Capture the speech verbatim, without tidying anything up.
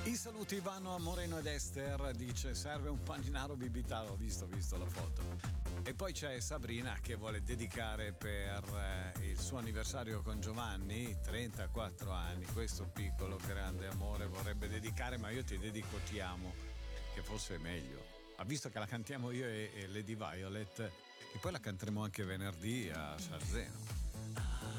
I saluti vanno a Moreno ed Esther, dice serve un paninaro bibitaro, ho visto, ho visto la foto. E poi c'è Sabrina che vuole dedicare per eh, il suo anniversario con Giovanni, trentaquattro anni, questo piccolo grande amore vorrebbe dedicare, ma io ti dedico Ti amo, che forse è meglio. Ha visto che la cantiamo io e, e Lady Violet, e poi la canteremo anche venerdì a Sarzeno.